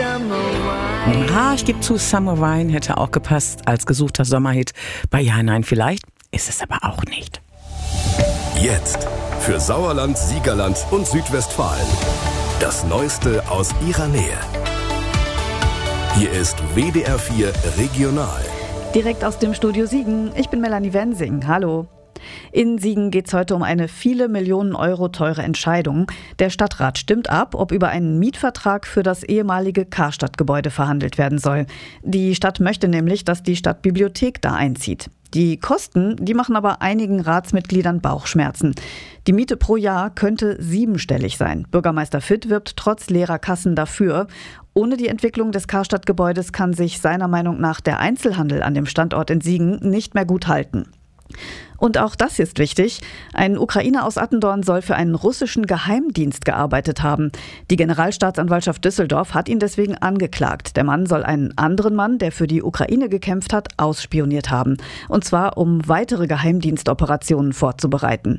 Ich gebe zu, Summer Wine hätte auch gepasst als gesuchter Sommerhit. Bei Ja, Nein, vielleicht ist es aber auch nicht. Jetzt für Sauerland, Siegerland und Südwestfalen. Das Neueste aus ihrer Nähe. Hier ist WDR 4 Regional. Direkt aus dem Studio Siegen. Ich bin Melanie Wensing. Hallo. In Siegen geht es heute um eine viele Millionen Euro teure Entscheidung. Der Stadtrat stimmt ab, ob über einen Mietvertrag für das ehemalige Karstadt-Gebäude verhandelt werden soll. Die Stadt möchte nämlich, dass die Stadtbibliothek da einzieht. Die Kosten, die machen aber einigen Ratsmitgliedern Bauchschmerzen. Die Miete pro Jahr könnte 7-stellig sein. Bürgermeister Fitt wirbt trotz leerer Kassen dafür. Ohne die Entwicklung des Karstadt-Gebäudes kann sich seiner Meinung nach der Einzelhandel an dem Standort in Siegen nicht mehr gut halten. Und auch das ist wichtig. Ein Ukrainer aus Attendorn soll für einen russischen Geheimdienst gearbeitet haben. Die Generalstaatsanwaltschaft Düsseldorf hat ihn deswegen angeklagt. Der Mann soll einen anderen Mann, der für die Ukraine gekämpft hat, ausspioniert haben. Und zwar, um weitere Geheimdienstoperationen vorzubereiten.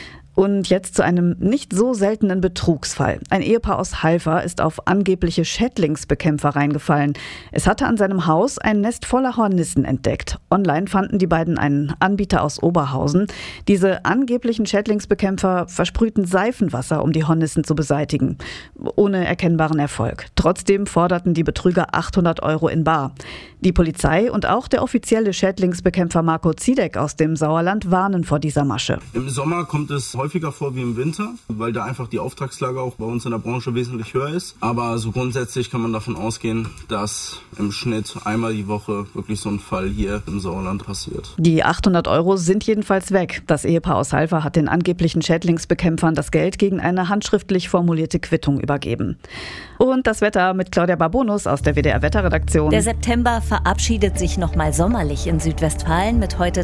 Und jetzt zu einem nicht so seltenen Betrugsfall. Ein Ehepaar aus Halver ist auf angebliche Schädlingsbekämpfer reingefallen. Es hatte an seinem Haus ein Nest voller Hornissen entdeckt. Online fanden die beiden einen Anbieter aus Oberhausen. Diese angeblichen Schädlingsbekämpfer versprühten Seifenwasser, um die Hornissen zu beseitigen. Ohne erkennbaren Erfolg. Trotzdem forderten die Betrüger 800 € in bar. Die Polizei und auch der offizielle Schädlingsbekämpfer Marco Ziedek aus dem Sauerland warnen vor dieser Masche. Im Sommer kommt es häufiger vor wie im Winter, weil da einfach die Auftragslage auch bei uns in der Branche wesentlich höher ist. Aber so grundsätzlich kann man davon ausgehen, dass im Schnitt einmal die Woche wirklich so ein Fall hier im Sauerland passiert. Die 800 € sind jedenfalls weg. Das Ehepaar aus Halver hat den angeblichen Schädlingsbekämpfern das Geld gegen eine handschriftlich formulierte Quittung übergeben. Und das Wetter mit Claudia Barbonus aus der WDR-Wetterredaktion. Der September verabschiedet sich nochmal sommerlich in Südwestfalen mit heute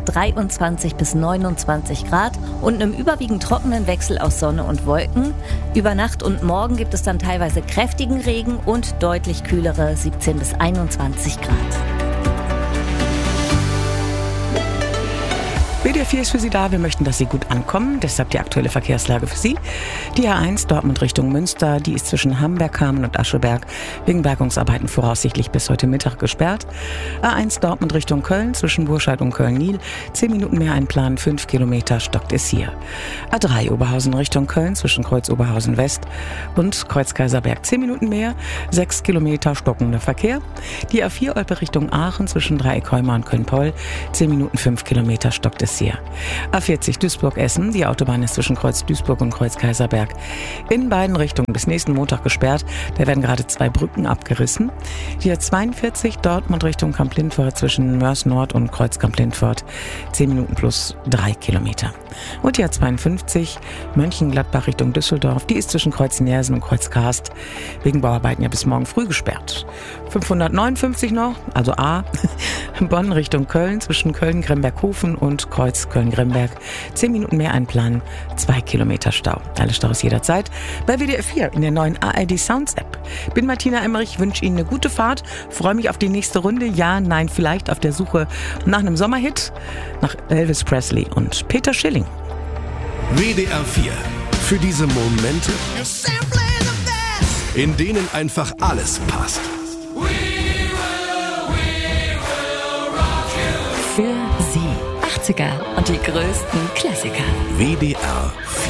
23 bis 29 Grad und einem überwiegend trockenen Wechsel aus Sonne und Wolken. Über Nacht und morgen gibt es dann teilweise kräftigen Regen und deutlich kühlere 17 bis 21 Grad. WDR 4 ist für Sie da. Wir möchten, dass Sie gut ankommen. Deshalb die aktuelle Verkehrslage für Sie. Die A1 Dortmund Richtung Münster, die ist zwischen Hamberg-Hameln und Ascheberg wegen Bergungsarbeiten voraussichtlich bis heute Mittag gesperrt. A1 Dortmund Richtung Köln zwischen Burscheid und Köln-Nil. 10 Minuten mehr einplanen, 5 Kilometer stockt es hier. A3 Oberhausen Richtung Köln zwischen Kreuz Oberhausen West und Kreuz Kaiserberg. 10 Minuten mehr, 6 Kilometer stockender Verkehr. Die A4 Olpe Richtung Aachen zwischen Dreieck-Heuma und Köln-Poll. 10 Minuten, 5 Kilometer stockt es hier. A40 Duisburg-Essen, die Autobahn ist zwischen Kreuz Duisburg und Kreuz Kaiserberg in beiden Richtungen bis nächsten Montag gesperrt. Da werden gerade 2 Brücken abgerissen. Die A42 Dortmund Richtung Kamp-Lindfort zwischen Mörs Nord und Kreuz Kamp-Lindfort 10 Minuten plus 3 Kilometer. Und die A52 Mönchengladbach Richtung Düsseldorf, die ist zwischen Kreuz Nersen und Kreuz Karst wegen Bauarbeiten ja bis morgen früh gesperrt. 559 noch, also A, Bonn Richtung Köln zwischen Köln-Gremberghofen und Kreuz Köln-Gremberg. 10 Minuten mehr einplanen, 2 Kilometer Stau. Alle Staus jederzeit bei WDR 4 in der neuen ARD Sounds App. Bin Martina Emmerich, wünsche Ihnen eine gute Fahrt, freue mich auf die nächste Runde. Ja, nein, vielleicht auf der Suche nach einem Sommerhit, nach Elvis Presley und Peter Schilling. WDR 4. Für diese Momente, in denen einfach alles passt. Für Sie 80er und die größten Klassiker. WDR